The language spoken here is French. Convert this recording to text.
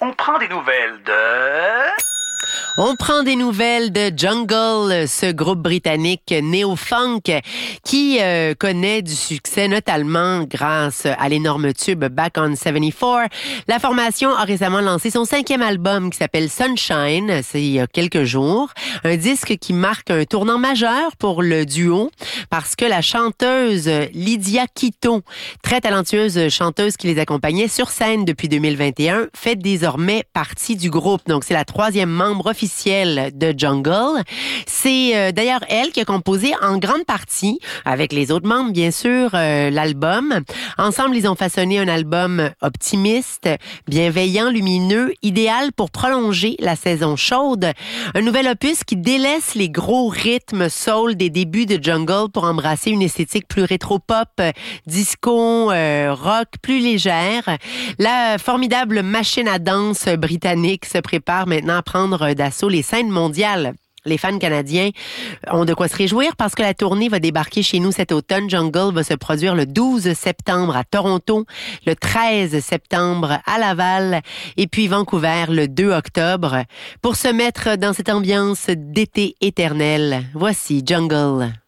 On prend des nouvelles de... On prend des nouvelles de Jungle, ce groupe britannique néo-funk qui connaît du succès notamment grâce à l'énorme tube Back on 74. La formation a récemment lancé son 5e album qui s'appelle Sunshine, c'est il y a quelques jours. Un disque qui marque un tournant majeur pour le duo parce que la chanteuse Lydia Quito, très talentueuse chanteuse qui les accompagnait sur scène depuis 2021, fait désormais partie du groupe. Donc c'est la 3e membre officielle de Jungle. C'est d'ailleurs elle qui a composé en grande partie, avec les autres membres bien sûr, l'album. Ensemble, ils ont façonné un album optimiste, bienveillant, lumineux, idéal pour prolonger la saison chaude. Un nouvel opus qui délaisse les gros rythmes soul des débuts de Jungle pour embrasser une esthétique plus rétro-pop, disco, rock, plus légère. La formidable machine à danse britannique se prépare maintenant à prendre d'assaut les scènes mondiales. Les fans canadiens ont de quoi se réjouir parce que la tournée va débarquer chez nous cet automne. Jungle va se produire le 12 septembre à Toronto, le 13 septembre à Laval et puis Vancouver le 2 octobre. Pour se mettre dans cette ambiance d'été éternel, voici Jungle.